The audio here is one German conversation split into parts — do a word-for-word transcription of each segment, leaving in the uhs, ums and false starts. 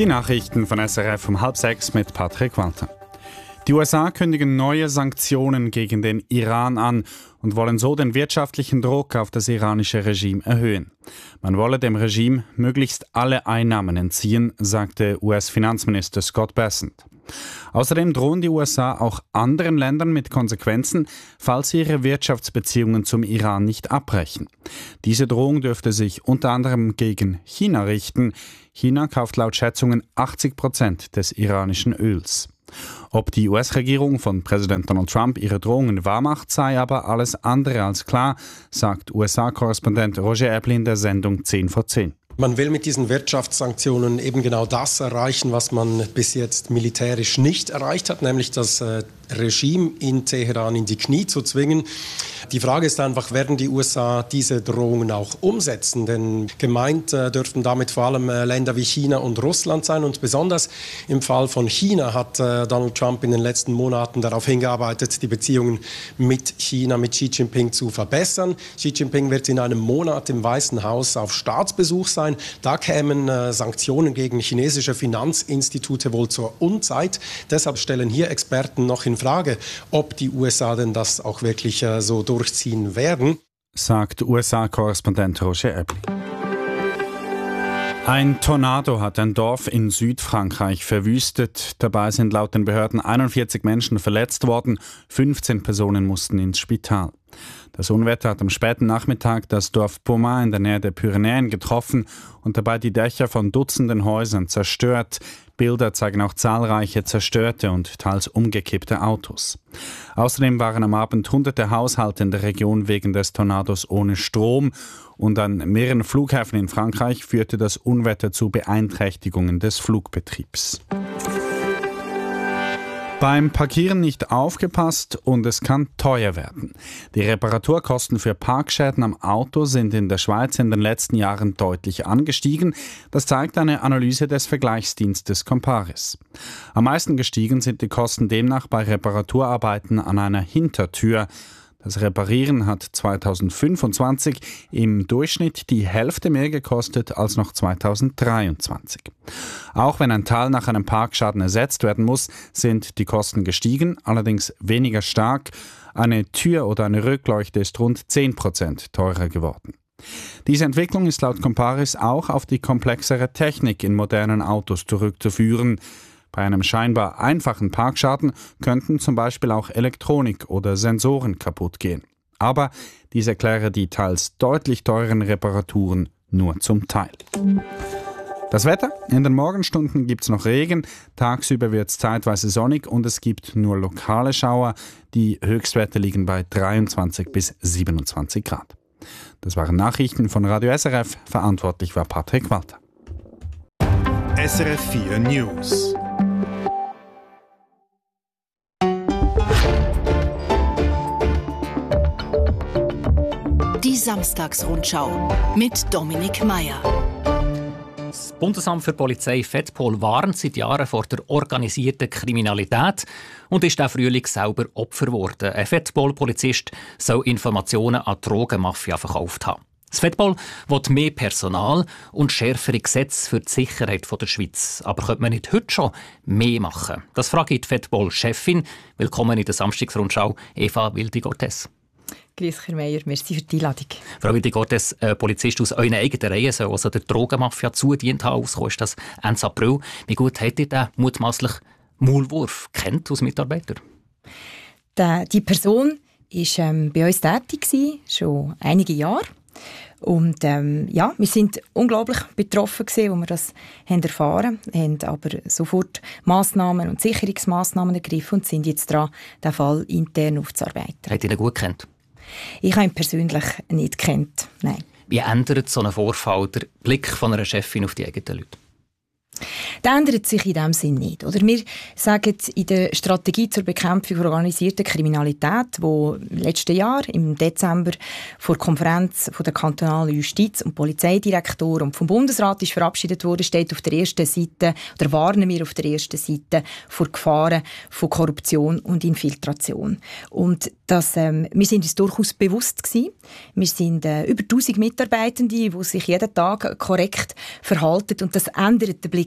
Die Nachrichten von S R F um halb sechs mit Patrick Walter. Die U S A kündigen neue Sanktionen gegen den Iran an und wollen so den wirtschaftlichen Druck auf das iranische Regime erhöhen. Man wolle dem Regime möglichst alle Einnahmen entziehen, sagte U S-Finanzminister Scott Bessent. Außerdem drohen die U S A auch anderen Ländern mit Konsequenzen, falls sie ihre Wirtschaftsbeziehungen zum Iran nicht abbrechen. Diese Drohung dürfte sich unter anderem gegen China richten. China kauft laut Schätzungen achtzig Prozent des iranischen Öls. Ob die U S-Regierung von Präsident Donald Trump ihre Drohungen wahrmacht, sei aber alles andere als klar, sagt U S A-Korrespondent Roger Eppli in der Sendung zehn vor zehn. Man will mit diesen Wirtschaftssanktionen eben genau das erreichen, was man bis jetzt militärisch nicht erreicht hat, nämlich das äh, Regime in Teheran in die Knie zu zwingen. Die Frage ist einfach, werden die U S A diese Drohungen auch umsetzen? Denn gemeint äh, dürften damit vor allem äh, Länder wie China und Russland sein. Und besonders im Fall von China hat äh, Donald Trump in den letzten Monaten darauf hingearbeitet, die Beziehungen mit China, mit Xi Jinping zu verbessern. Xi Jinping wird in einem Monat im Weißen Haus auf Staatsbesuch sein. Da kämen äh, Sanktionen gegen chinesische Finanzinstitute wohl zur Unzeit. Deshalb stellen hier Experten noch in Frage, ob die U S A denn das auch wirklich äh, so durchziehen werden, sagt U S A-Korrespondent Roger Eppli. Ein Tornado hat ein Dorf in Südfrankreich verwüstet. Dabei sind laut den Behörden einundvierzig Menschen verletzt worden. fünfzehn Personen mussten ins Spital. Das Unwetter hat am späten Nachmittag das Dorf Pomain in der Nähe der Pyrenäen getroffen und dabei die Dächer von Dutzenden Häusern zerstört. Bilder zeigen auch zahlreiche zerstörte und teils umgekippte Autos. Außerdem waren am Abend hunderte Haushalte in der Region wegen des Tornados ohne Strom und an mehreren Flughäfen in Frankreich führte das Unwetter zu Beeinträchtigungen des Flugbetriebs. Beim Parkieren nicht aufgepasst und es kann teuer werden. Die Reparaturkosten für Parkschäden am Auto sind in der Schweiz in den letzten Jahren deutlich angestiegen. Das zeigt eine Analyse des Vergleichsdienstes Comparis. Am meisten gestiegen sind die Kosten demnach bei Reparaturarbeiten an einer Hintertür. Das Reparieren hat zweitausendfünfundzwanzig im Durchschnitt die Hälfte mehr gekostet als noch zweitausenddreiundzwanzig. Auch wenn ein Teil nach einem Parkschaden ersetzt werden muss, sind die Kosten gestiegen, allerdings weniger stark. Eine Tür oder eine Rückleuchte ist rund zehn Prozent teurer geworden. Diese Entwicklung ist laut Comparis auch auf die komplexere Technik in modernen Autos zurückzuführen. Bei einem scheinbar einfachen Parkschaden könnten zum Beispiel auch Elektronik oder Sensoren kaputt gehen. Aber dies erkläre die teils deutlich teuren Reparaturen nur zum Teil. Das Wetter? In den Morgenstunden gibt es noch Regen, tagsüber wird es zeitweise sonnig und es gibt nur lokale Schauer. Die Höchstwerte liegen bei dreiundzwanzig bis siebenundzwanzig Grad. Das waren Nachrichten von Radio S R F, verantwortlich war Patrick Walter. S R F vier News. Die Samstagsrundschau mit Dominik Meier. Das Bundesamt für Polizei Fettpol warnt seit Jahren vor der organisierten Kriminalität und ist auch Frühling selber Opfer geworden. Ein Fettpol-Polizist soll Informationen an die Drogenmafia verkauft haben. Das Fettpol will mehr Personal und schärfere Gesetze für die Sicherheit der Schweiz. Aber könnte man nicht heute schon mehr machen? Das frage ich die Fettpol-Chefin. Willkommen in der Samstagsrundschau, Eva Wildi-Gortes. Grüß Herr Meier, merci für die Einladung. Frau Wildi-Gortes, ein Polizist aus euren eigenen Reihen soll also der Drogenmafia zudient haben. Ausgekommen ist das Ende April. Wie gut habt ihr den mutmaßlich Maulwurf kennt als Mitarbeiter? Die, die Person war ähm, bei uns tätig, gewesen, schon einige Jahre. Und ähm, ja, wir sind unglaublich betroffen gewesen, als wir das haben erfahren haben, haben aber sofort Massnahmen und Sicherungsmaßnahmen ergriffen und sind jetzt dran, den Fall intern aufzuarbeiten. Habt ihr ihn gut kennt? Ich habe ihn persönlich nicht gekannt, nein. Wie ändert so ein Vorfall den Blick von einer Chefin auf die eigenen Leute? Das ändert sich in diesem Sinn nicht. Oder wir sagen in der Strategie zur Bekämpfung organisierter Kriminalität, die letztes Jahr im Dezember vor der Konferenz von der kantonalen Justiz- und Polizeidirektoren und vom Bundesrat ist verabschiedet wurde, steht auf der ersten Seite, oder warnen wir auf der ersten Seite vor Gefahren von Korruption und Infiltration. Und das, ähm, wir sind uns durchaus bewusst gewesen. Wir sind äh, über tausend Mitarbeitende, die sich jeden Tag korrekt verhalten und das ändert den Blick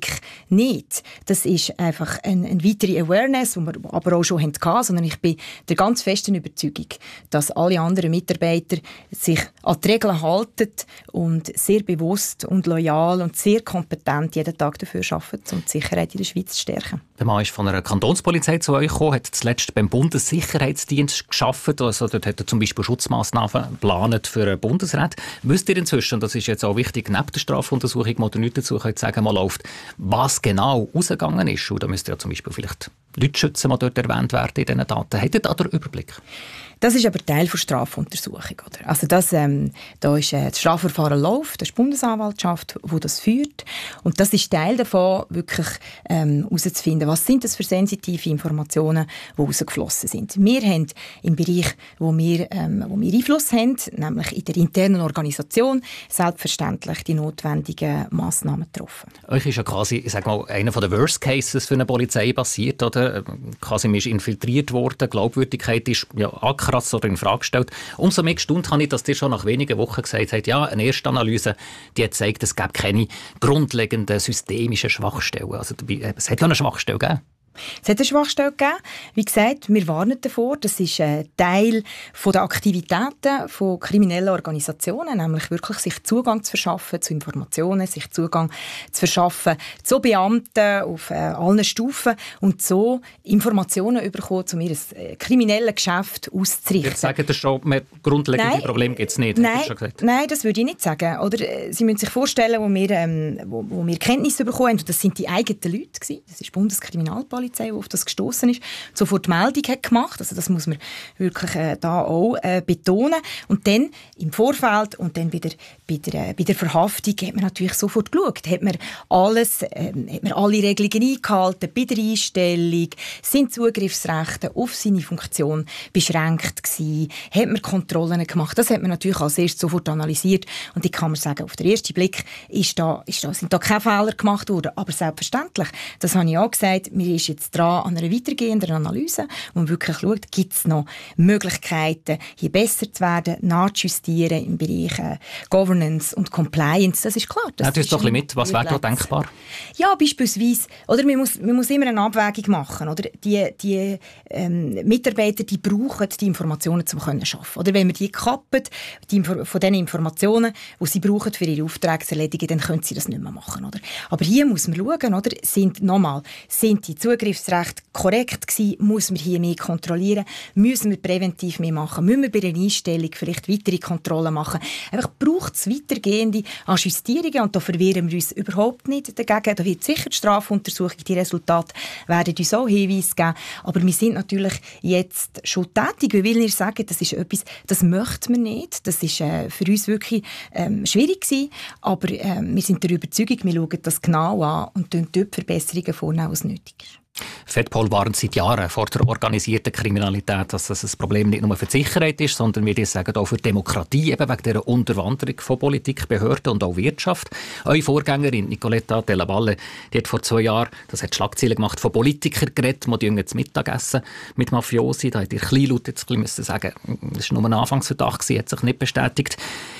nicht. Das ist einfach eine, eine weitere Awareness, die wir aber auch schon hatten, sondern ich bin der ganz festen Überzeugung, dass alle anderen Mitarbeiter sich an die Regeln halten und sehr bewusst und loyal und sehr kompetent jeden Tag dafür arbeiten, um die Sicherheit in der Schweiz zu stärken. Der Mann ist von einer Kantonspolizei zu euch gekommen, hat zuletzt beim Bundessicherheitsdienst gearbeitet, also dort hat er zum Beispiel Schutzmaßnahmen geplant für den Bundesrat. Wisst ihr inzwischen, und das ist jetzt auch wichtig, neben der Strafuntersuchung, wo ihr nichts dazu könnt sagen, mal läuft, was genau rausgegangen ist? Und da müsst ihr ja zum Beispiel vielleicht Leute schützen, die dort erwähnt werden in diesen Daten. Habt ihr da den Überblick? Das ist aber Teil der Strafuntersuchung. Oder? Also das, ähm, da ist äh, das Strafverfahren läuft, das ist die Bundesanwaltschaft, die das führt. Und das ist Teil davon, wirklich ähm, herauszufinden, was sind das für sensitive Informationen, die rausgeflossen sind. Wir haben im Bereich, wo wir, ähm, wo wir Einfluss haben, nämlich in der internen Organisation, selbstverständlich die notwendigen Massnahmen getroffen. Euch ist ja quasi, ich sag mal, einer der Worst Cases für eine Polizei passiert, oder? Quasi man ist infiltriert worden, die Glaubwürdigkeit ist ja angekratzt oder in Frage gestellt. Umso mehr gestaunt habe ich, dass ihr schon nach wenigen Wochen gesagt habt, ja, eine erste Analyse, die hat gezeigt, es gäbe keine grundlegenden systemischen Schwachstellen. Also es hat ja eine Schwachstelle gegeben. Es hat eine Schwachstelle gegeben. Wie gesagt, wir warnen davor. Das ist ein Teil der Aktivitäten von kriminellen Organisationen, nämlich wirklich sich Zugang zu verschaffen zu Informationen, sich Zugang zu verschaffen zu Beamten auf äh, allen Stufen und so Informationen bekommen, um ihr äh, kriminelles Geschäft auszurichten. Jetzt sagen Sie schon, mehr grundlegende Probleme gibt es nicht. Nein, nein, das würde ich nicht sagen. Oder, äh, Sie müssen sich vorstellen, wo wir, ähm, wo, wo wir Kenntnis bekommen haben, und das sind die eigenen Leute gewesen. Das ist die Bundeskriminalpolizei, die auf das gestoßen ist, sofort Meldung hat gemacht. Also das muss man wirklich äh, da auch äh, betonen. Und dann im Vorfeld und dann bei der, bei der, äh, bei der Verhaftung hat man natürlich sofort geschaut. Hat man alles, äh, hat man alle Regelungen eingehalten bei der Einstellung? Sind Zugriffsrechte auf seine Funktion beschränkt gewesen? Hat man Kontrollen gemacht? Das hat man natürlich als erstes sofort analysiert. Und ich kann man sagen, auf den ersten Blick ist da, ist da, sind da keine Fehler gemacht worden. Aber selbstverständlich, das habe ich auch gesagt, mir ist jetzt dran an einer weitergehenden Analyse, wo man wirklich schaut, gibt es noch Möglichkeiten, hier besser zu werden, nachzujustieren im Bereich äh, Governance und Compliance. Das ist klar. Das ja, ist doch ein bisschen mit. Was wäre da denkbar? Ja, beispielsweise, oder man muss, man muss immer eine Abwägung machen. Oder? Die, die ähm, Mitarbeiter, die brauchen die Informationen, um zu arbeiten. Oder wenn wir die kappen, die, von den Informationen, die sie brauchen, für ihre Aufträge zu erledigen, dann können sie das nicht mehr machen. Oder? Aber hier muss man schauen, oder? Sind, nochmal, sind die Zugriffsrechte korrekt gewesen? Muss man hier mehr kontrollieren? Müssen wir präventiv mehr machen? Müssen wir bei der Einstellung vielleicht weitere Kontrollen machen? Einfach braucht es weitergehende Ajustierungen und da verwehren wir uns überhaupt nicht dagegen. Da wird sicher die Strafuntersuchung, die Resultate werden uns auch Hinweise geben. Aber wir sind natürlich jetzt schon tätig, weil wir sagen, das ist etwas, das möchten wir nicht. Das ist äh, für uns wirklich ähm, schwierig gewesen. Aber äh, wir sind der Überzeugung, wir schauen das genau an und dort Verbesserungen vornehmen, was nötig ist. Fedpol warnt seit Jahren vor der organisierten Kriminalität, dass das ein Problem nicht nur für die Sicherheit ist, sondern wir sagen auch für die Demokratie, eben wegen dieser Unterwanderung von Politik, Behörden und auch Wirtschaft. Eure Vorgängerin Nicoletta Della Valle, die hat vor zwei Jahren, das hat Schlagzeilen gemacht, von Politikern geredet, die gehen zum Mittagessen mit Mafiosi. Da hat ihr kleinlaut jetzt ein bisschen sagen, das war nur ein Anfangsverdacht, hat sich nicht bestätigt.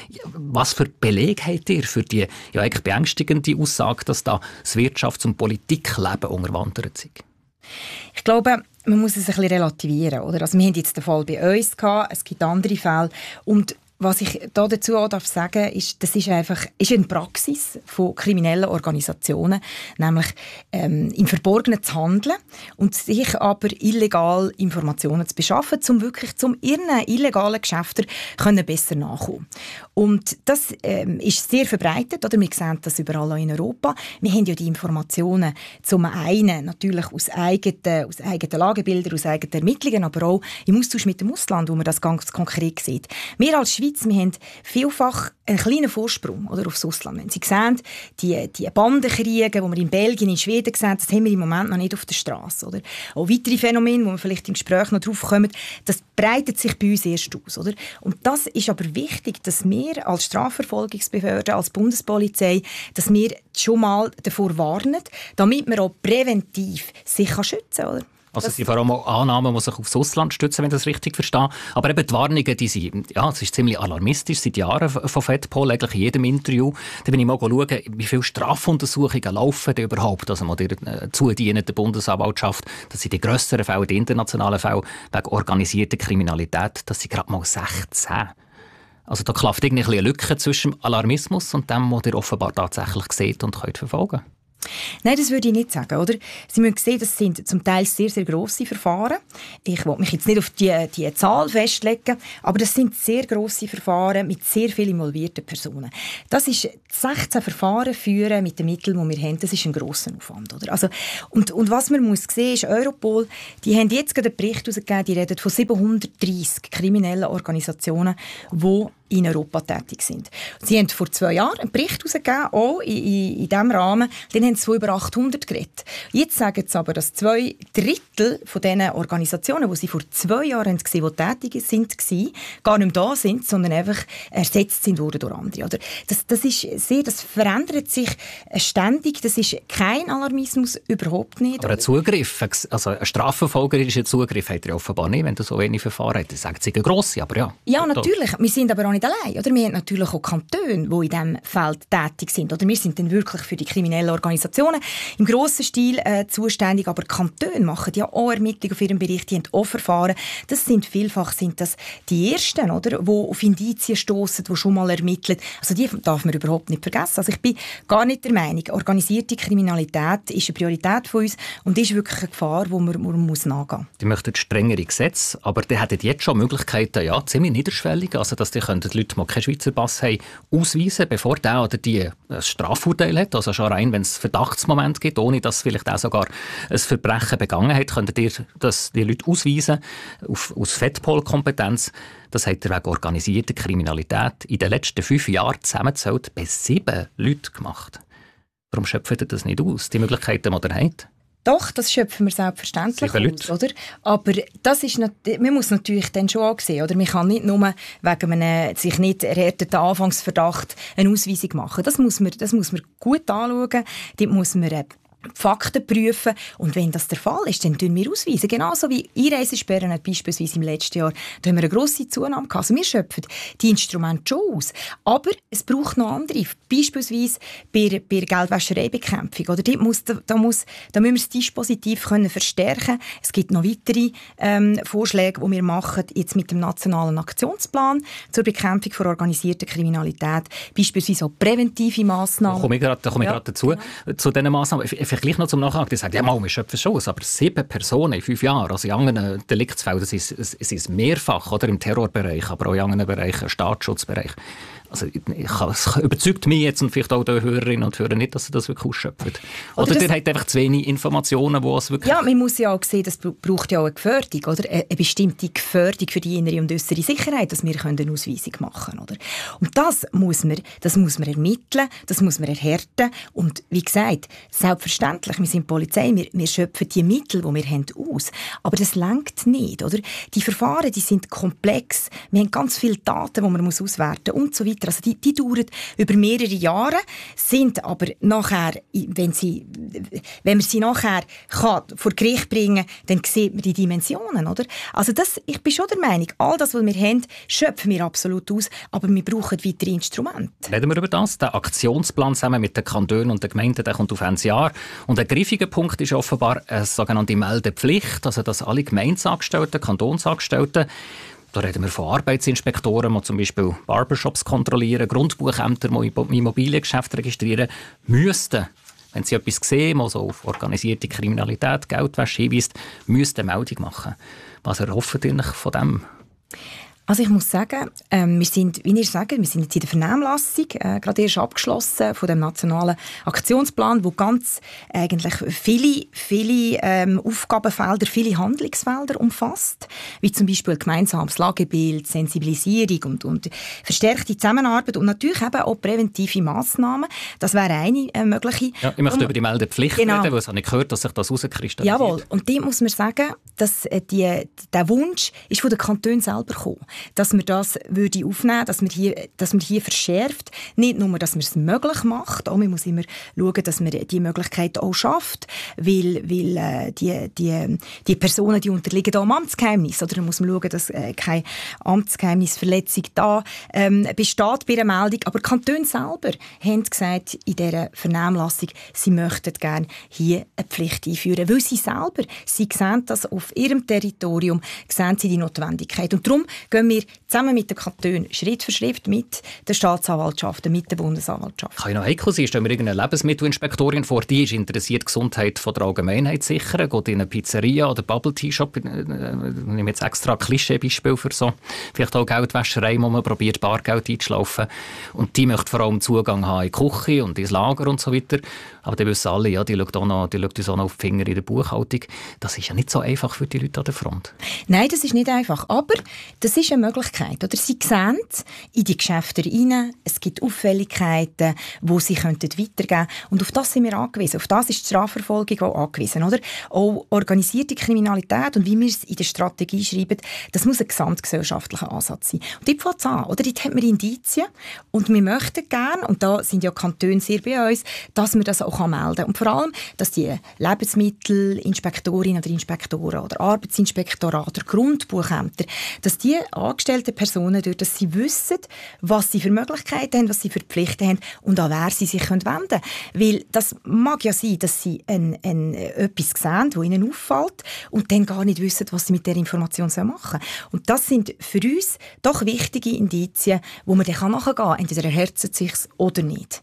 Was für Beleg habt ihr für die ja eigentlich beängstigende Aussage, dass da das Wirtschafts- und Politikleben unterwandert sind? Ich glaube, man muss es ein bisschen relativieren. Oder? Also wir haben jetzt den Fall bei uns gehabt, es gibt andere Fälle. Und was ich da dazu auch darf sagen, ist, das ist einfach ist eine Praxis von kriminellen Organisationen, nämlich ähm, im Verborgenen zu handeln und sich aber illegal Informationen zu beschaffen, um wirklich zum ihren illegalen Geschäften können besser nachkommen. Und das ähm, ist sehr verbreitet, oder? Wir sehen das überall auch in Europa. Wir haben ja die Informationen zum einen natürlich aus eigenen, aus eigenen Lagebildern, aus eigenen Ermittlungen, aber auch im Austausch mit dem Ausland, wo man das ganz konkret sieht. Wir als Schweiz, wir haben vielfach einen kleinen Vorsprung oder, aufs Ausland. Wenn Sie sehen, die, die Bandenkriege, die wir in Belgien, in Schweden sehen, das haben wir im Moment noch nicht auf der Straße. Oder? Auch weitere Phänomene, wo wir vielleicht im Gespräch noch drauf kommen, das breitet sich bei uns erst aus. Oder? Und das ist aber wichtig, dass wir als Strafverfolgungsbehörde, als Bundespolizei, dass wir schon mal davor warnen, damit man auch präventiv sich schützen kann. Oder? Also es sind vor allem auch Annahmen, die sich aufs Ausland stützen, wenn ich das richtig verstehe. Aber eben die Warnungen, die sind, ja, es ist ziemlich alarmistisch seit Jahren von FedPol, eigentlich in jedem Interview. Da bin ich mal schauen, wie viele Strafuntersuchungen laufen denn überhaupt, also mal der äh, zudienen der Bundesanwaltschaft. Das sind die grösseren Fälle, die internationalen Fälle wegen organisierter Kriminalität. Das sind gerade mal sechzehn. Also da klafft irgendwie eine Lücke zwischen Alarmismus und dem, was ihr offenbar tatsächlich seht und könnt verfolgen. Nein, das würde ich nicht sagen. Oder? Sie müssen sehen, das sind zum Teil sehr, sehr grosse Verfahren. Ich will mich jetzt nicht auf die, die Zahl festlegen, aber das sind sehr grosse Verfahren mit sehr vielen involvierten Personen. Das ist sechzehn Verfahren führen mit den Mitteln, die wir haben. Das ist ein grosser Aufwand. Oder? Also, und, und was man muss sehen, ist, Europol, die haben jetzt gerade einen Bericht herausgegeben, die reden von siebenhundertdreissig kriminellen Organisationen, die in Europa tätig sind. Sie haben vor zwei Jahren einen Bericht herausgegeben, auch in, in, in diesem Rahmen. Dann haben sie von über achthundert geredet. Jetzt sagen sie aber, dass zwei Drittel von diesen Organisationen, die sie vor zwei Jahren gesehen haben, die tätig sind, gar nicht mehr da sind, sondern einfach ersetzt sind worden durch andere. Oder? Das, das, ist sehr, das verändert sich ständig. Das ist kein Alarmismus, überhaupt nicht. Aber ein Zugriff, also ein strafverfolgerischer Zugriff hat er offenbar nicht, wenn du so wenig Verfahren hast. Das sagt sie eine grosse, aber ja. Ja, natürlich. Wir sind aber auch nicht allein. Oder? Wir haben natürlich auch Kantone, die in diesem Feld tätig sind. Oder wir sind dann wirklich für die kriminellen Organisationen im grossen Stil äh, zuständig, aber Kantone machen ja auch Ermittlungen auf ihrem Bericht, die haben auch Verfahren. Das sind vielfach sind das die Ersten, oder, die auf Indizien stossen, die schon mal ermitteln. Also die darf man überhaupt nicht vergessen. Also ich bin gar nicht der Meinung, organisierte Kriminalität ist eine Priorität von uns und ist wirklich eine Gefahr, wo man, man muss nachgehen muss. Die möchten strengere Gesetze, aber die hätten jetzt schon Möglichkeiten, ja, ziemlich niederschwellig, also dass die die Leute, die keinen Schweizer Pass haben, ausweisen, bevor der oder die ein Strafurteil hat. Also schon rein, wenn es Verdachtsmoment gibt, ohne dass vielleicht auch sogar ein Verbrechen begangen hat, könntet ihr das, die Leute ausweisen auf, aus FedPol-Kompetenz. Das hat er wegen organisierter Kriminalität in den letzten fünf Jahren zusammengezählt bei sieben Leuten gemacht. Warum schöpft ihr das nicht aus, die Möglichkeiten, die ihr habt? Doch, das schöpfen wir selbstverständlich aus, oder? Aber das ist nat- man muss natürlich dann schon auch sehen, oder? Man kann nicht nur wegen einem sich nicht erhärteten Anfangsverdacht eine Ausweisung machen. Das muss man, das muss man gut anschauen. Dort muss man äh, Fakten prüfen. Und wenn das der Fall ist, dann tun wir ausweisen. Genauso wie Einreisesperren hat beispielsweise im letzten Jahr, da haben wir eine grosse Zunahme gehabt. Also wir schöpfen die Instrumente schon aus. Aber es braucht noch andere. Beispielsweise bei, bei der Geldwäschereibekämpfung. Oder dort muss, da, da, muss, da müssen wir das Dispositiv können verstärken. Es gibt noch weitere ähm, Vorschläge, die wir machen, jetzt mit dem Nationalen Aktionsplan zur Bekämpfung von organisierter Kriminalität. Beispielsweise auch präventive Massnahmen. Da komme ich gerade, da komme ich ja, gerade dazu, genau. zu diesen Massnahmen. Vielleicht noch zum Nachhaken, die sagen, ja, mal, wir schöpfen schon aus, aber sieben Personen in fünf Jahren, also in anderen Deliktsfällen, das ist, es ist mehrfach, oder im Terrorbereich, aber auch in anderen Bereichen, Staatsschutzbereich. Also ich, es überzeugt mich jetzt und vielleicht auch die Hörerinnen und Hörer nicht, dass sie das wirklich ausschöpfen. Oder, oder ihr habt einfach zu wenig Informationen, wo es wirklich... Ja, man muss ja auch sehen, das braucht ja auch eine Gefährdung, oder? Eine bestimmte Gefährdung für die innere und äußere Sicherheit, dass wir eine Ausweisung machen können, oder? Und das muss man, das muss man ermitteln, das muss man erhärten und wie gesagt, selbstverständlich, wir sind Polizei, wir, wir schöpfen die Mittel, die wir haben, aus. Aber das reicht nicht, oder? Die Verfahren, die sind komplex, wir haben ganz viele Daten, die man muss auswerten und so weiter. Also die, die dauern über mehrere Jahre, sind aber nachher, wenn, sie, wenn man sie nachher kann, vor Gericht bringen kann, dann sieht man die Dimensionen, oder? Also das, ich bin schon der Meinung, all das, was wir haben, schöpfen wir absolut aus, aber wir brauchen weitere Instrumente. Reden wir über das. Der Aktionsplan zusammen mit den Kantonen und den Gemeinden, der kommt auf ein Jahr. Und ein griffiger Punkt ist offenbar eine sogenannte Meldepflicht, also dass alle Gemeindeangestellten, Kantonsangestellten, da reden wir von Arbeitsinspektoren, die zum Beispiel Barbershops kontrollieren, Grundbuchämter, die Immobiliengeschäfte registrieren, müssten, wenn sie etwas sehen, was so auf organisierte Kriminalität, Geldwäsche hinweist, müssten eine Meldung machen. Was erhofft ihr von dem? Also ich muss sagen, ähm, wir sind, wie ihr sagt, wir sind jetzt in der Vernehmlassung, äh, gerade erst abgeschlossen von dem nationalen Aktionsplan, wo ganz eigentlich viele, viele ähm, Aufgabenfelder, viele Handlungsfelder umfasst, wie zum Beispiel gemeinsames Lagebild, Sensibilisierung und, und verstärkte Zusammenarbeit und natürlich eben auch präventive Massnahmen. Das wäre eine äh, mögliche. Ja, ich möchte um, über die Meldepflicht genau. reden, weil ich habe nicht gehört, dass sich das herauskristallisiert. Jawohl, und dem muss man sagen, dass äh, die, der Wunsch ist von den Kantonen selber gekommen. dass wir das würde aufnehmen, dass wir hier, dass wir hier verschärft. Nicht nur, dass man es möglich macht, auch man muss immer schauen, dass man die Möglichkeit auch schafft, weil, weil äh, die, die, die Personen, die unterliegen auch am Amtsgeheimnis, oder da muss man schauen, dass äh, keine Amtsgeheimnisverletzung da ähm, besteht bei einer Meldung. Aber die Kantone selber haben gesagt in dieser Vernehmlassung, sie möchten gerne hier eine Pflicht einführen, weil sie selber, sie sehen das auf ihrem Territorium, sehen sie die Notwendigkeit. Und darum gehen wir zusammen mit den Kantonen Schritt für Schritt mit den Staatsanwaltschaften, mit der Bundesanwaltschaft. Kann ja noch heikel sein, stellen wir irgendeine Lebensmittelinspektorin vor, die ist interessiert, die Gesundheit von der Allgemeinheit zu sichern, geht in eine Pizzeria oder Bubble-Tea-Shop, ich nehme jetzt extra ein Klischee-Beispiel für so, vielleicht auch Geldwäscherei, wo man probiert, Bargeld einzuschlaufen. Und die möchte vor allem Zugang haben in die Küche und ins Lager und so weiter. Aber die wissen alle, ja, die schaut, auch noch, die schaut uns auch noch auf die Finger in der Buchhaltung. Das ist ja nicht so einfach für die Leute an der Front. Nein, das ist nicht einfach. Aber das ist eine Möglichkeit. Oder sie sehen in die Geschäfte rein, es gibt Auffälligkeiten, die sie weitergeben könnten. Und auf das sind wir angewiesen. Auf das ist die Strafverfolgung auch angewiesen. Oder? Auch organisierte Kriminalität und wie wir es in der Strategie schreiben, das muss ein gesamtgesellschaftlicher Ansatz sein. Und dort fängt es an. Oder? Dort haben wir Indizien und wir möchten gerne, und da sind ja Kantone sehr bei uns, dass wir das auch melden kann. Und vor allem, dass die Lebensmittelinspektorinnen oder Inspektoren oder Arbeitsinspektorate oder Grundbuchämter, dass die angestellten Personen, durch dass sie wissen, was sie für Möglichkeiten haben, was sie für Pflichten haben und an wer sie sich wenden können. Weil das mag ja sein, dass sie ein, ein, etwas sehen, das ihnen auffällt und dann gar nicht wissen, was sie mit dieser Information machen sollen. Und das sind für uns doch wichtige Indizien, wo man dann nachgehen kann. Entweder erhärtet es sich oder nicht.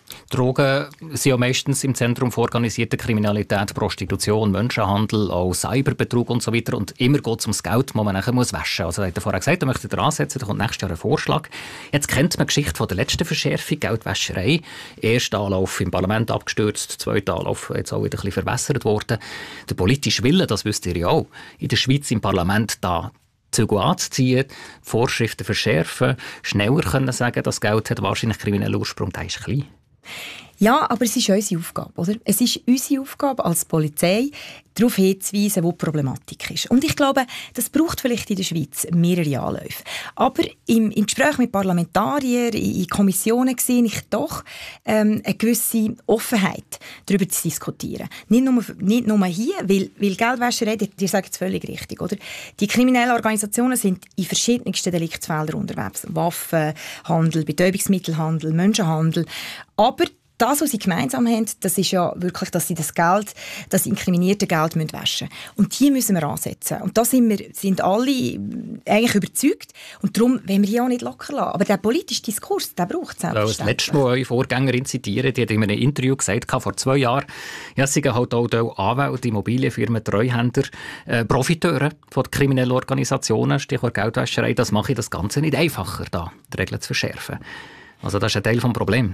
Drogen sind ja meistens im Zentrum von organisierter Kriminalität, Prostitution, Menschenhandel, auch Cyberbetrug und so weiter. Und immer geht es ums Geld, das man nachher muss waschen muss. Also, er hat vorher gesagt, er möchte da ansetzen, da kommt nächstes Jahr ein Vorschlag. Jetzt kennt man die Geschichte von der letzten Verschärfung, Geldwäscherei. Erster Anlauf im Parlament abgestürzt, zweiter Anlauf jetzt auch wieder ein bisschen verwässert worden. Der politische Wille, das wisst ihr ja auch, in der Schweiz im Parlament da Zügel anzuziehen, Vorschriften verschärfen, schneller können sagen, das Geld hat wahrscheinlich kriminellen Ursprung, der ist klein. Ja, aber es ist unsere Aufgabe, oder? Es ist unsere Aufgabe als Polizei, darauf hinzuweisen, wo die Problematik ist. Und ich glaube, das braucht vielleicht in der Schweiz mehrere Anläufe. Aber im, im Gespräch mit Parlamentariern, in, in Kommissionen sehe ich doch ähm, eine gewisse Offenheit, darüber zu diskutieren. Nicht nur, nicht nur hier, weil, weil Geldwäscherei, ihr sagt es völlig richtig, oder? Die kriminellen Organisationen sind in verschiedensten Deliktsfeldern unterwegs. Waffenhandel, Betäubungsmittelhandel, Menschenhandel. Aber das, was sie gemeinsam haben, das ist ja wirklich, dass sie das Geld, das inkriminierte Geld waschen müssen. Und hier müssen wir ansetzen. Und da sind wir sind alle eigentlich überzeugt. Und darum wollen wir hier auch nicht locker lassen. Aber der politische Diskurs, der braucht es selbstverständlich. Das letzte Mal eure Vorgängerin zitieren, die hat in einem Interview gesagt, vor zwei Jahren, ja, sie sind halt auch Anwälte, Immobilienfirmen, Treuhänder, äh, Profiteure von kriminellen Organisationen, Stichwort Geldwäscherei. Das mache ich das Ganze nicht einfacher, da die Regeln zu verschärfen. Also das ist ein Teil des Problems.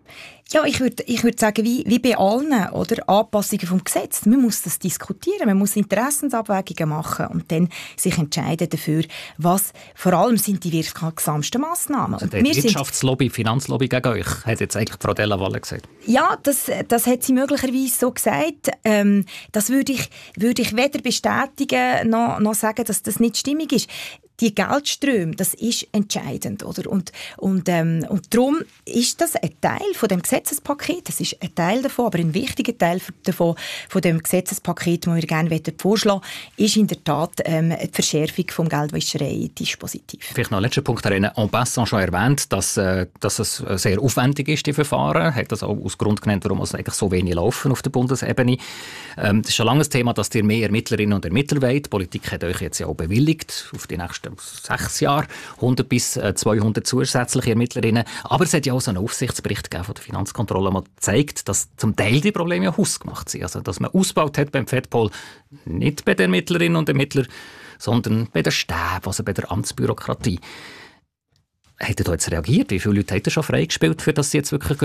Ja, ich würde ich würd sagen, wie, wie bei allen oder Anpassungen vom Gesetz. Man muss das diskutieren, man muss Interessensabwägungen machen und dann sich entscheiden dafür, was vor allem sind die wirksamsten Massnahmen. Also die Wirtschaftslobby, die Finanzlobby gegen euch, hat jetzt eigentlich Frau Della Valle gesagt. Ja, das, das hat sie möglicherweise so gesagt. Ähm, das würde ich, würde ich weder bestätigen noch, noch sagen, dass das nicht stimmig ist. Die Geldströme, das ist entscheidend, oder? Und, und, ähm, und darum ist das ein Teil von dem Gesetzespaket. Das ist ein Teil davon, aber ein wichtiger Teil davon, von dem Gesetzespaket, das wir gerne vorschlagen wollen, ist in der Tat ähm, die Verschärfung des Geldwäscherei-Dispositivs. Vielleicht noch ein letzter Punkt, Herr en passant schon erwähnt, dass, äh, dass es sehr aufwendig ist, die Verfahren. Hat das auch als Grund genannt, warum es eigentlich so wenig laufen auf der Bundesebene. Ähm, das ist schon lange ein Thema, dass ihr mehr Ermittlerinnen und Ermittler wollt. Die Politik hat euch jetzt ja auch bewilligt auf die nächsten sechs Jahre, hundert bis zweihundert zusätzliche Ermittlerinnen. Aber es hat ja auch so einen Aufsichtsbericht gegeben von der Finanzkontrolle, der zeigt, dass zum Teil die Probleme ja hausgemacht sind. Also, dass man ausgebaut hat beim Fedpol, nicht bei den Ermittlerinnen und Ermittlern, sondern bei der Stäbe, also bei der Amtsbürokratie. Hat er da jetzt reagiert? Wie viele Leute hat er schon freigespielt, für dass sie jetzt wirklich gehen,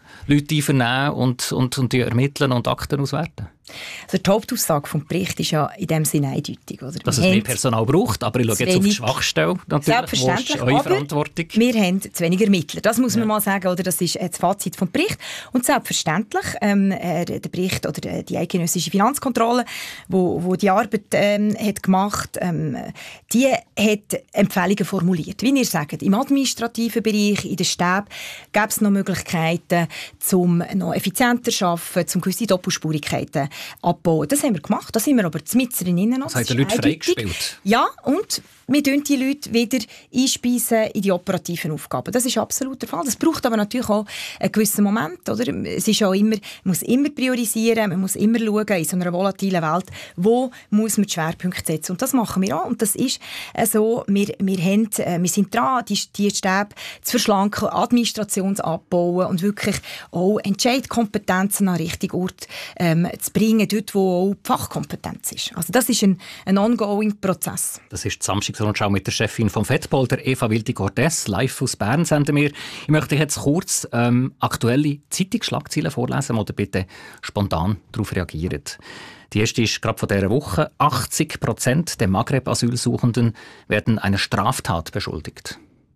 Leute einvernehmen und, und, und die ermitteln und Akten auswerten? Also die Hauptaussage des Berichts ist ja in dem Sinne eindeutig. Oder? Dass es mehr Personal braucht, aber ich schaue jetzt auf die Schwachstelle. Natürlich, wo ist eure Verantwortung? Wir haben zu wenig Ermittler, das muss man ja. mal sagen, oder? Das ist das Fazit vom Bericht. Und selbstverständlich, ähm, der Bericht oder die eidgenössische Finanzkontrolle, wo, wo die Arbeit ähm, hat gemacht, ähm, die hat Empfehlungen formuliert. Wie ihr sagt, im administrativen Bereich, in den Stäben, gäbe es noch Möglichkeiten, um noch effizienter zu arbeiten, um gewisse Doppelspurigkeiten abbauen. Das haben wir gemacht, da sind wir aber mitten drinnen. Das haben die Leute freigespielt? Ja, und wir einspeisen die Leute wieder einspeisen in die operativen Aufgaben. Das ist absolut der Fall. Das braucht aber natürlich auch einen gewissen Moment. Oder? Es ist auch immer, man muss immer priorisieren, man muss immer schauen, in so einer volatilen Welt, wo muss man die Schwerpunkte setzen. Und das machen wir auch. Und das ist äh, so, wir, wir, haben, äh, wir sind dran, die, die Stäbe zu verschlanken, Administration zu abbauen und wirklich auch Entscheidkompetenzen an den richtigen Ort ähm, zu bringen, dort, wo auch die Fachkompetenz ist. Also das ist ein, ein ongoing Prozess. Das ist die Samstagsrundschau mit der Chefin vom Fettpol, der Eva Wildi-Cortez. Live aus Bern senden wir. Ich möchte jetzt kurz ähm, aktuelle Zeitungsschlagzeilen vorlesen, oder bitte spontan darauf reagieren. Die erste ist gerade von dieser Woche. achtzig Prozent der Maghreb-Asylsuchenden werden einer Straftat beschuldigt.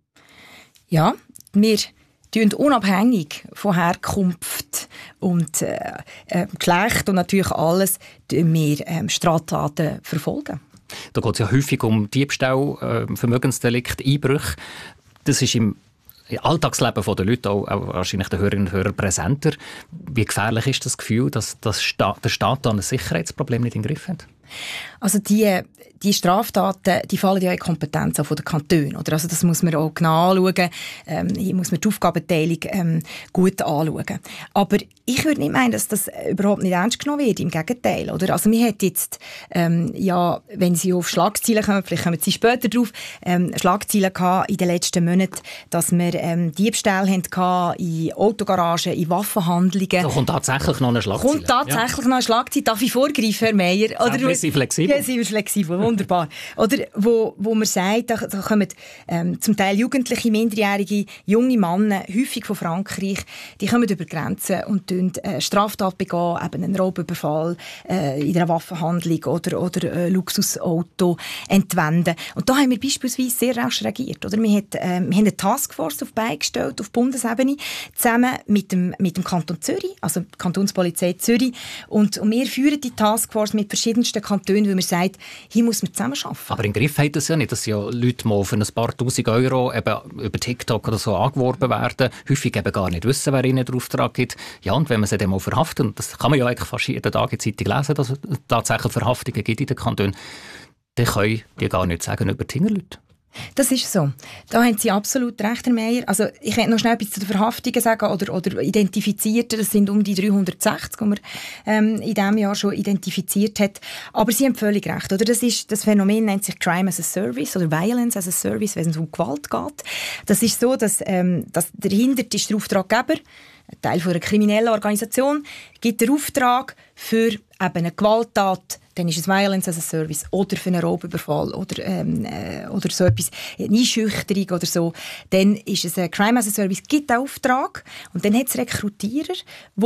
Ja, wir tun unabhängig von Herkunft und äh, äh, Geschlecht und natürlich alles, wir ähm, Straftaten verfolgen. Da geht es ja häufig um Diebstahl, äh, Vermögensdelikt, Einbrüche. Das ist im Alltagsleben der Leute auch, auch wahrscheinlich den Hörerinnen und Hörern präsenter. Wie gefährlich ist das Gefühl, dass, dass Sta- der Staat da ein Sicherheitsproblem nicht in den Griff hat? Also die, die Straftaten, die fallen ja in die Kompetenz von den Kantonen. Oder? Also das muss man auch genau anschauen. Ähm, hier muss man die Aufgabenteilung ähm, gut anschauen. Aber ich würde nicht meinen, dass das überhaupt nicht ernst genommen wird. Im Gegenteil. Oder? Also wir hätten jetzt, ähm, ja, wenn Sie auf Schlagzeilen kommen, vielleicht kommen Sie später drauf, ähm, Schlagzeilen gehabt in den letzten Monaten, dass wir ähm, Diebstähle hatten in Autogaragen, in Waffenhandlungen. Da kommt tatsächlich noch eine Schlagzeile. Kommt tatsächlich ja. noch eine Schlagzeile. Darf ich vorgreifen, Herr Meier? Oder ja, wir sind flexibel. Ja, sind wir flexibel, wunderbar. Oder wo, wo man sagt, da, da kommen ähm, zum Teil jugendliche, minderjährige, junge Männer, häufig von Frankreich, die kommen über Grenzen und tun äh, Straftat begehen, eben einen Raubüberfall äh, in einer Waffenhandlung oder, oder äh, Luxusauto entwenden. Und da haben wir beispielsweise sehr rasch reagiert. Oder? Wir, hat, äh, wir haben eine Taskforce auf die Beine gestellt, auf Bundesebene, zusammen mit dem, mit dem Kanton Zürich, also die Kantonspolizei Zürich. Und, und wir führen die Taskforce mit verschiedensten Kantonen, weil man sagt, hier muss man zusammenarbeiten. Aber im Griff hat das ja nicht, dass ja Leute mal für ein paar tausend Euro eben über TikTok oder so angeworben werden, häufig eben gar nicht wissen, wer ihnen den Auftrag gibt. Ja, und wenn man sie dann mal verhaftet, und das kann man ja eigentlich fast jeden Tag in der Zeitung lesen, dass es tatsächlich Verhaftungen gibt in den Kantonen, dann können die gar nichts sagen über die Leute. Das ist so. Da haben Sie absolut recht, Herr Meier. Also ich möchte noch schnell etwas zu den Verhaftungen sagen oder, oder Identifizierten. Das sind um die dreihundertsechzig, die man ähm, in diesem Jahr schon identifiziert hat. Aber Sie haben völlig recht. Oder? Das, ist, das Phänomen nennt sich Crime as a Service oder Violence as a Service, wenn es um Gewalt geht. Das ist so, dass, ähm, dass dahinter ist der Auftraggeber, ein Teil von einer kriminellen Organisation, gibt den Auftrag für eben eine Gewalttat, dann ist es Violence as a Service oder für einen Raubüberfall oder, ähm, äh, oder so etwas, eine Einschüchterung oder so, dann ist es ein Crime as a Service, gibt einen Auftrag und dann hat es Rekrutierer,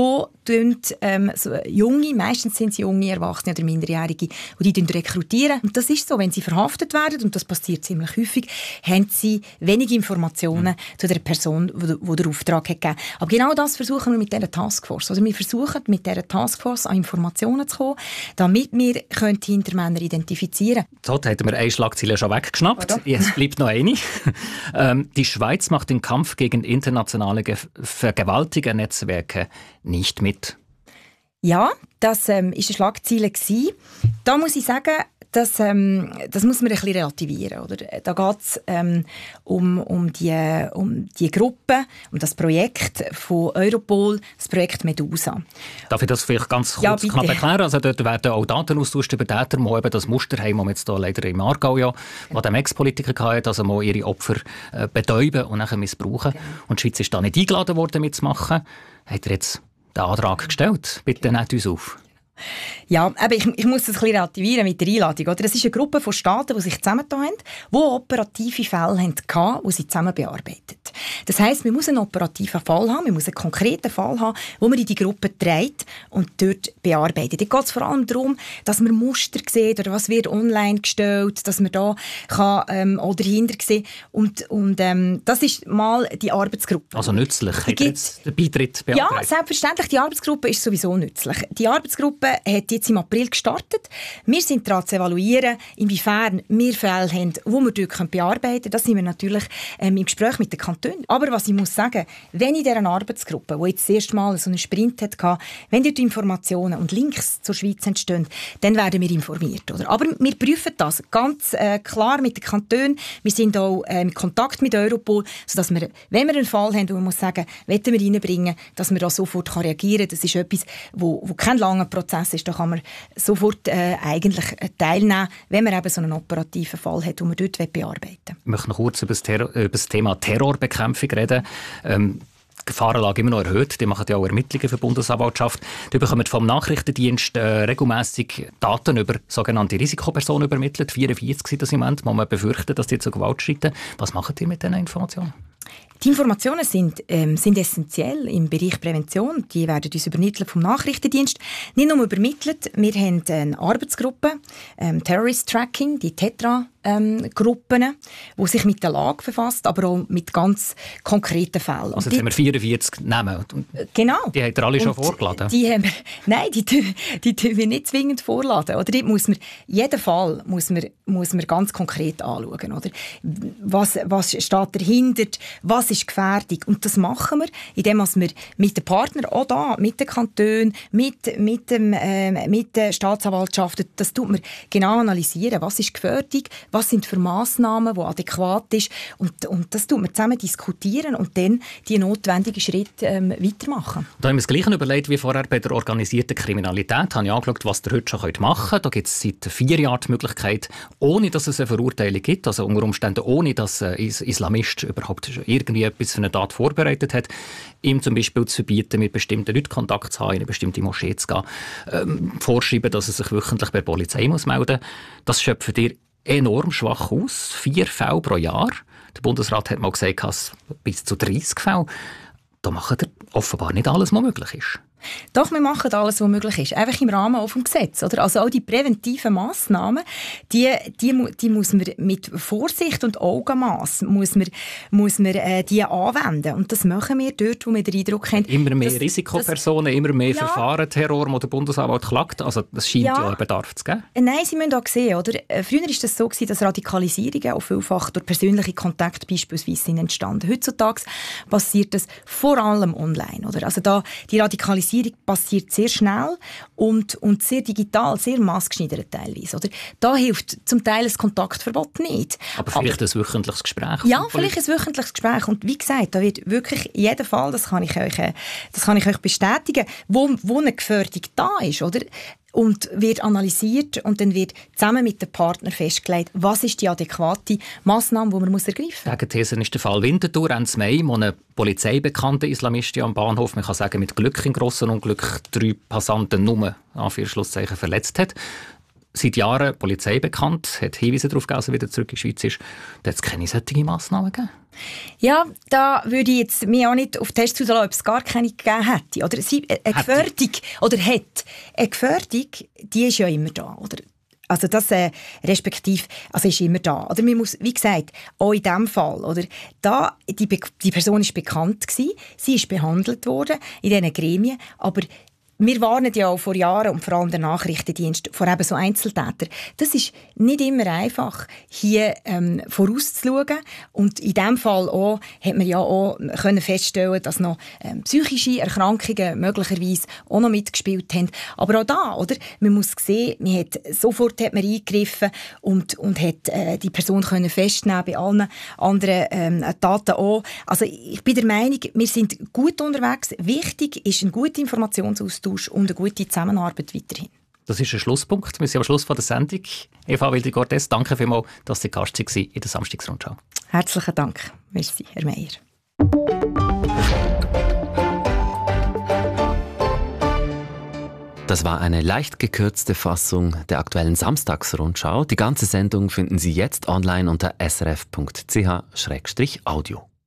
die ähm, so junge, meistens sind es junge Erwachsene oder Minderjährige, die die rekrutieren. Und das ist so, wenn sie verhaftet werden, und das passiert ziemlich häufig, haben sie wenige Informationen mhm. zu der Person, die den Auftrag hat gegeben. Aber genau das versuchen wir mit dieser Taskforce. Also wir versuchen mit dieser Taskforce an Informationen zu kommen, damit wir können die Hintermänner identifizieren. So, da hätten wir eine Schlagzeile schon weggeschnappt. Pardon? Jetzt bleibt noch eine. ähm, die Schweiz macht den Kampf gegen internationale Ge- Vergewaltigernetzwerke nicht mit. Ja, das ähm, ist eine Schlagzeile gewesen. Da muss ich sagen, das, ähm, das muss man ein bisschen relativieren. Oder? Da geht es ähm, um, um, die, um die Gruppe, um das Projekt von Europol, das Projekt Medusa. Darf ich das vielleicht ganz kurz ja, knapp erklären? Also dort werden auch Daten austauscht über Täter, die eben das Muster haben, das wir jetzt hier leider im Aargau ja, wo dem Ex-Politiker hatte, also mal ihre Opfer äh, betäuben und nachher missbrauchen. Okay. Und die Schweiz ist da nicht eingeladen worden, mitzumachen. Hat er jetzt den Antrag gestellt? Bitte nehmt uns auf. Ja, aber ich, ich muss das ein bisschen relativieren mit der Einladung. Oder? Das ist eine Gruppe von Staaten, die sich zusammengetan haben, die operative Fälle hatten, die sie zusammen bearbeitet. Das heisst, man muss einen operativen Fall haben, man muss einen konkreten Fall haben, wo man in die Gruppe trägt und dort bearbeitet. Da geht es vor allem darum, dass man Muster sieht oder was wird online gestellt, dass man da kann, ähm, oder dahinter sehen. Und, und ähm, das ist mal die Arbeitsgruppe. Also nützlich, hat jetzt der Beitritt beantragt? Ja, selbstverständlich. Die Arbeitsgruppe ist sowieso nützlich. Die Arbeitsgruppe hat jetzt im April gestartet. Wir sind daran zu evaluieren, inwiefern wir Fälle haben, die wir dort bearbeiten können. Das sind wir natürlich ähm, im Gespräch mit den Kantonen. Aber was ich muss sagen, wenn in dieser Arbeitsgruppe, die jetzt das erste Mal so einen Sprint hatte, wenn dort Informationen und Links zur Schweiz entstehen, dann werden wir informiert. Oder? Aber wir prüfen das ganz äh, klar mit den Kantonen. Wir sind auch äh, in Kontakt mit Europol, sodass wir, wenn wir einen Fall haben, wo man muss sagen, wollen wir reinbringen, dass man da sofort reagieren kann. Das ist etwas, wo, wo kein langer Prozess ist. Da kann man sofort äh, eigentlich teilnehmen, wenn man eben so einen operativen Fall hat, den man dort bearbeiten will. Ich möchte noch kurz über das, Terror, über das Thema Terrorbekämpfung reden. Ähm, die Gefahrenlage immer noch erhöht. Die machen ja auch Ermittlungen für die Bundesanwaltschaft. Die bekommen vom Nachrichtendienst äh, regelmässig Daten über sogenannte Risikopersonen übermittelt. vierundvierzig sind das im Moment, wo man befürchtet, dass die zu Gewalt schreiten. Was macht ihr mit diesen Informationen? Die Informationen sind, ähm, sind essentiell im Bereich Prävention. Die werden uns übermittelt vom Nachrichtendienst. Nicht nur übermittelt, wir haben eine Arbeitsgruppe, ähm, Terrorist Tracking, die Tetra ähm, Gruppen, die sich mit der Lage befasst, aber auch mit ganz konkreten Fällen. Also jetzt haben wir vierundvierzig Namen. Genau. Die habt ihr alle schon und vorgeladen? Die haben wir, nein, die tun die, die wir nicht zwingend vorladen. Oder? Die muss man, jeden Fall muss man, muss man ganz konkret anschauen. Oder? Was, was steht dahinter? Was ist Gefährdung? Und das machen wir, indem wir mit den Partnern, auch da, mit den Kantonen, mit, mit, dem, äh, mit den Staatsanwaltschaften, das tut man genau analysieren. Was ist Gefährdung? Was sind für Massnahmen, die adäquat ist? Und, und das tut man zusammen diskutieren und dann die notwendigen Schritte ähm, weitermachen. Da haben wir das Gleiche überlegt wie vorher bei der organisierten Kriminalität. Da habe ich angeschaut, was ihr heute schon machen könnt. Da gibt es seit vier Jahren die Möglichkeit, ohne dass es eine Verurteilung gibt, also unter Umständen ohne, dass ein Islamist überhaupt irgendwie etwas für eine Tat vorbereitet hat, ihm zum Beispiel zu verbieten, mit bestimmten Leuten Kontakt zu haben, in eine bestimmte Moschee zu gehen, ähm, vorschreiben, dass er sich wöchentlich bei der Polizei muss melden muss. Das schöpft ihr enorm schwach aus. Vier Fälle pro Jahr. Der Bundesrat hat mal gesagt, dass bis zu dreißig Fälle. Da macht er offenbar nicht alles, was möglich ist. Doch, wir machen alles, was möglich ist. Einfach im Rahmen auch vom Gesetz. Oder? Also auch die präventiven Massnahmen, die, die, die muss man mit Vorsicht und Augenmaß muss man, muss man, äh, die anwenden. Und das machen wir dort, wo wir den Eindruck haben. Immer mehr dass, Risikopersonen, das, immer mehr ja. Verfahren, Terror, wo der Bundesanwalt klagt. Also das scheint ja, ja einen Bedarf zu geben. Nein, Sie müssen auch sehen, oder? Früher war das so, dass Radikalisierungen auch vielfach durch persönliche Kontakte beispielsweise sind entstanden. Heutzutage passiert das vor allem online. Oder? Also da, die Radikalisierung passiert sehr schnell und, und sehr digital, sehr maßgeschneidert teilweise. Oder? Da hilft zum Teil ein Kontaktverbot nicht. Aber vielleicht Aber, ein wöchentliches Gespräch? Ja, vielleicht ein wöchentliches Gespräch. Und wie gesagt, da wird wirklich jeder Fall, das kann ich euch, das kann ich euch bestätigen, wo, wo eine Gefährdung da ist, oder? Und wird analysiert und dann wird zusammen mit dem Partner festgelegt, was ist die adäquate Massnahme, die man muss ergreifen muss. Gegenthese ist der Fall Winterthur, Ende Mai, wo ein polizeibekannter Islamist am Bahnhof, man kann sagen mit Glück in grossen Unglück, drei Passanten nur Anführungszeichen verletzt hat. Seit Jahren Polizei bekannt, hat Hinweise darauf gegeben, dass er wieder zurück in die Schweiz ist. Da hat es keine solchen Massnahmen gegeben. Ja, da würde ich jetzt mich auch nicht auf Tests lassen, ob es gar keine gegeben hätte. Oder sie, eine Gefährdung, oder hat. Eine Gefährdung, die ist ja immer da, oder? Also das äh, respektiv, also ist immer da. Oder man muss, wie gesagt, auch in diesem Fall, oder, da, die, die Person ist bekannt gewesen, sie ist behandelt worden in diesen Gremien, aber wir warnen ja auch vor Jahren und vor allem der Nachrichtendienst vor eben so Einzeltätern. Das ist nicht immer einfach, hier ähm, vorauszuschauen. Und in diesem Fall auch, hat man ja auch können feststellen, dass noch ähm, psychische Erkrankungen möglicherweise auch noch mitgespielt haben. Aber auch da, oder? Man muss sehen, man hat, sofort hat man eingegriffen und, und hat äh, die Person können festnehmen, bei allen anderen ähm, Taten auch. Also ich bin der Meinung, wir sind gut unterwegs. Wichtig ist ein guter Informationsaustausch und eine gute Zusammenarbeit weiterhin. Das ist ein Schlusspunkt. Wir sind am Schluss von der Sendung. Eva Wildi-Cortez, danke vielmals, dass Sie Gast waren in der Samstagsrundschau. Herzlichen Dank. Merci, Herr Meier. Das war eine leicht gekürzte Fassung der aktuellen Samstagsrundschau. Die ganze Sendung finden Sie jetzt online unter s r f punkt c h slash audio.